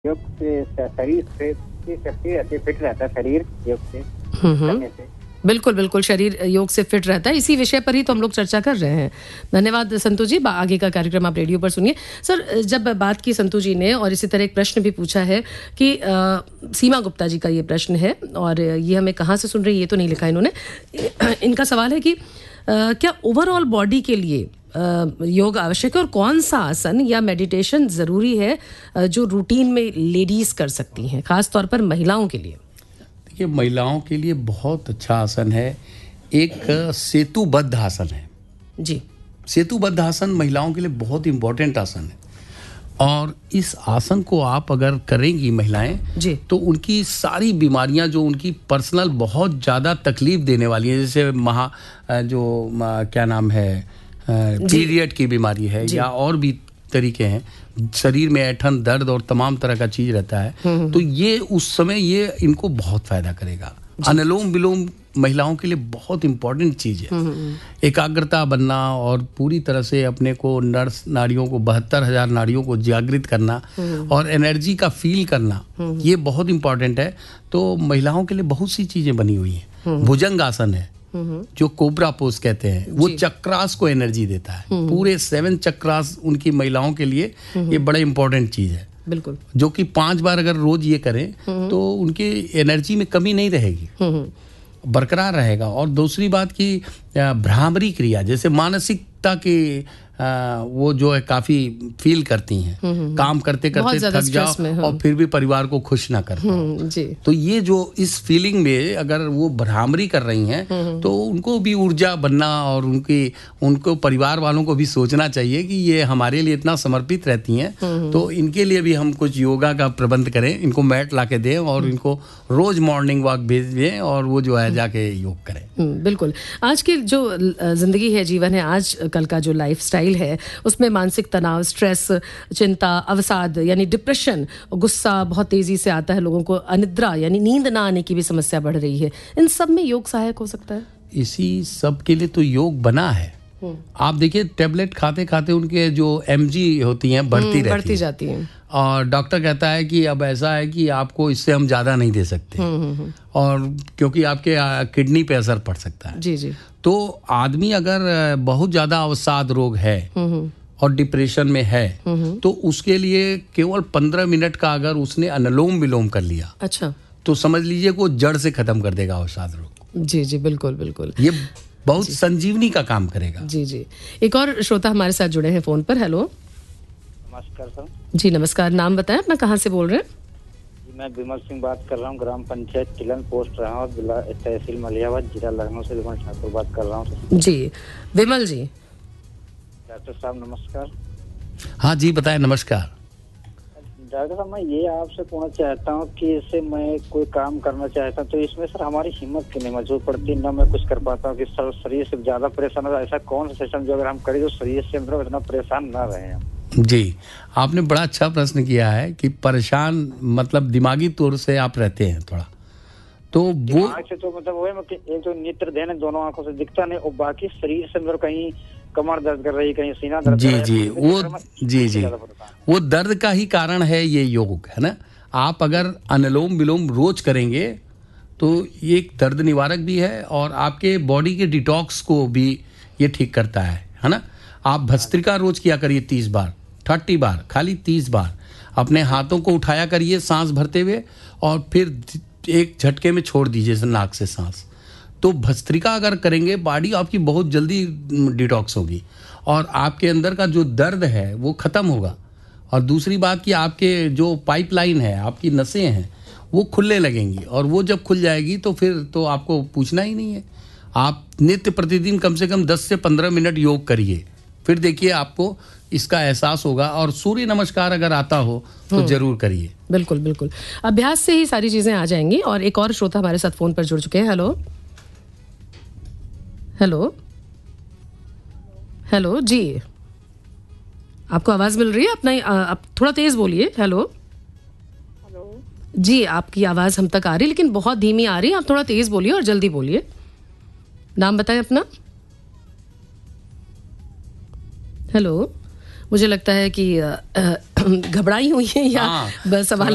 योग से शरीर की शक्ति रहती है, फिट रहता है शरीर योग से करने से। बिल्कुल, बिल्कुल, शरीर योग से फिट रहता है। इसी विषय पर ही तो हम लोग चर्चा कर रहे हैं। धन्यवाद संतु जी, आगे का कार्यक्रम आप रेडियो पर सुनिए। सर, जब बात की संतु जी ने और इसी तरह एक प्रश्न भी पूछा है कि सीमा गुप्ता जी का ये प्रश्न है और ये हमें कहाँ से सुन रही है ये तो नहीं लिखा इन्होंने। इनका सवाल है कि क्या ओवरऑल बॉडी के लिए योग आवश्यक है और कौन सा आसन या मेडिटेशन ज़रूरी है जो रूटीन में लेडीज़ कर सकती हैं, ख़ास तौर पर महिलाओं के लिए? देखिए, महिलाओं के लिए बहुत अच्छा आसन है, एक सेतुबद्ध आसन है जी। सेतुबद्ध आसन महिलाओं के लिए बहुत इम्पोर्टेंट आसन है और इस आसन को आप अगर करेंगी महिलाएं जी तो उनकी सारी बीमारियां जो उनकी पर्सनल बहुत ज़्यादा तकलीफ देने वाली है, जैसे क्या नाम है पीरियड की बीमारी है या और भी तरीके हैं, शरीर में ऐंठन, दर्द और तमाम तरह का चीज रहता है, तो ये उस समय ये इनको बहुत फायदा करेगा। अनुलोम विलोम महिलाओं के लिए बहुत इंपॉर्टेंट चीज है। एकाग्रता बनना और पूरी तरह से अपने को नर्स नाड़ियों को 72,000 नाड़ियों को जागृत करना और एनर्जी का फील करना, ये बहुत इंपॉर्टेंट है। तो महिलाओं के लिए बहुत सी चीजें बनी हुई हैं। भुजंग आसन है जो कोबरा पोज कहते हैं, वो चक्रास को एनर्जी देता है। पूरे 7 चक्रास उनकी महिलाओं के लिए ये बड़ा इंपॉर्टेंट चीज है। बिल्कुल, जो कि 5 बार अगर रोज ये करें तो उनकी एनर्जी में कमी नहीं रहेगी, बरकरार रहेगा। और दूसरी बात की भ्रामरी क्रिया, जैसे मानसिकता की वो जो है काफी फील करती हैं, काम करते करते थक जाओ और फिर भी परिवार को खुश ना कर पाओ, तो ये जो इस फीलिंग में अगर वो भ्रामरी कर रही हैं तो उनको भी ऊर्जा बनना और उनको परिवार वालों को भी सोचना चाहिए कि ये हमारे लिए इतना समर्पित रहती हैं, तो इनके लिए भी हम कुछ योगा का प्रबंध करें, इनको मैट ला के दें और इनको रोज मॉर्निंग वॉक भेजें और वो जो है जाके योग करें। बिल्कुल, आज की जो जिंदगी है, जीवन है, आज कल का जो लाइफ स्टाइल है, उसमें मानसिक तनाव, स्ट्रेस, चिंता, अवसाद यानी डिप्रेशन, गुस्सा बहुत तेजी से आता है लोगों को, अनिद्रा यानी नींद ना आने की भी समस्या बढ़ रही है। इन सब में योग सहायक हो सकता है? इसी सब के लिए तो योग बना है। आप देखिए, टेबलेट खाते खाते उनके जो एमजी होती हैं बढ़ती जाती हैं और डॉक्टर कहता है कि अब ऐसा है कि आपको इससे हम ज्यादा नहीं दे सकते और क्योंकि आपके किडनी पे असर पड़ सकता है। जी। तो आदमी अगर बहुत ज्यादा अवसाद रोग है और डिप्रेशन में है तो उसके लिए केवल 15 मिनट का अगर उसने अनुलोम विलोम कर लिया, अच्छा, तो समझ लीजिए को जड़ से खत्म कर देगा अवसाद रोग। जी, बिल्कुल बिल्कुल, ये बहुत संजीवनी का काम करेगा। जी। एक और श्रोता हमारे साथ जुड़े हैं फोन पर। हेलो, नमस्कार सर। जी नमस्कार, नाम बताएं अपना, कहाँ से बोल रहे हैं? मैं विमल सिंह बात कर रहा हूँ, ग्राम पंचायत तिलन पोस्ट रहा हूँ, जिला तहसील मलियाबाद, जिला लखनऊ से विमल ठाकुर बात कर रहा हूँ। जी विमल जी। डॉक्टर साहब नमस्कार। हाँ जी बताएं। नमस्कार डॉक्टर साहब, मैं ये आपसे पूछना चाहता हूँ कि इससे मैं कोई काम करना चाहता हूँ तो इसमें सर हमारी हिम्मत क्यों नहीं मजबूत पड़ती, ना मैं कुछ कर पाता हूँ कि सर शरीर से ज्यादा परेशान हो, ऐसा कौन सा सिस्टम जो अगर हम करें तो शरीर से मतलब इतना परेशान ना रहे हम? जी, आपने बड़ा अच्छा प्रश्न किया है कि परेशान मतलब दिमागी तौर से आप रहते हैं थोड़ा, तो वो से तो मतलब वो है कि एक जो नेत्र ध्यान दोनों आंखों से दिखता नहीं और बाकी शरीर से मतलब कहीं कमर दर्द कर रही, कहीं सीना दर्द कर जी वो दर्द का ही कारण है ये योग, है ना। आप अगर अनुलोम विलोम रोज करेंगे तो ये एक दर्द निवारक भी है और आपके बॉडी के डिटॉक्स को भी ये ठीक करता है ना। आप भस्त्रिका रोज किया करिए 30 बार, 30 बार, खाली 30 बार अपने हाथों को उठाया करिए सांस भरते हुए और फिर एक झटके में छोड़ दीजिए नाक से सांस। तो भस्त्रिका अगर करेंगे बॉडी आपकी बहुत जल्दी डिटॉक्स होगी और आपके अंदर का जो दर्द है वो खत्म होगा। और दूसरी बात कि आपके जो पाइपलाइन है, आपकी नसें हैं, वो खुलने लगेंगी और वो जब खुल जाएगी तो फिर तो आपको पूछना ही नहीं है। आप नित्य प्रतिदिन कम से कम 10 से 15 मिनट योग करिए, फिर देखिए आपको इसका एहसास होगा। और सूर्य नमस्कार अगर आता हो तो जरूर करिए। बिल्कुल बिल्कुल, अभ्यास से ही सारी चीजें आ जाएंगी। और एक और श्रोता हमारे साथ फोन पर जुड़ चुके हैं। हेलो जी, आपको आवाज मिल रही है अपना? आप थोड़ा तेज बोलिए। हेलो जी, आपकी आवाज हम तक आ रही लेकिन बहुत धीमी आ रही है, आप थोड़ा तेज बोलिए और जल्दी बोलिए। नाम बताएं अपना। हेलो, मुझे लगता है कि घबराई हुई है या सवाल